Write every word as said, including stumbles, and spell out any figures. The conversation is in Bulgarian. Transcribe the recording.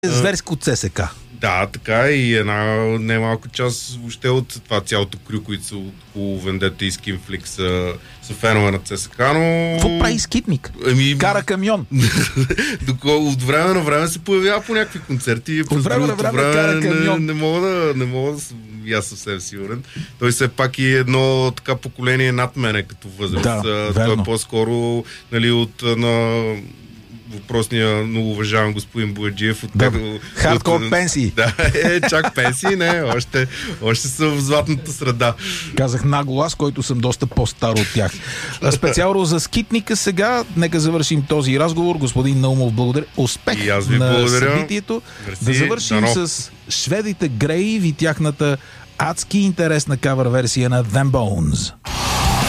Зверско ЦСКА. Да, така е, и една немалка част въобще от това цялото крю, които са около Вендета и Скинфлик са, са фенове на ЦСКА, но... Какво прави Скитник? Ами... Кара камион. Доколко от време на време се появява по някакви концерти. От време на време, време кара камион. Не, не мога да... Не мога да и аз съвсем сигурен. Той все пак е едно така поколение над мене като възраст. Да, Той е по-скоро, нали, от на... въпросния много уважаван господин Бояджиев. От да, него, хардкор от, пенсии. Да, е, чак пенсии, не, още, още са в златната среда. Казах нагло аз, който съм доста по-стар от тях. Специално за Скитника сега, нека завършим този разговор. Господин Наумов, благодаря. Успех на благодаря. събитието. Мерси. Да завършим Дано. с шведите Грейв и тяхната адски интересна кавър версия на Them Bones.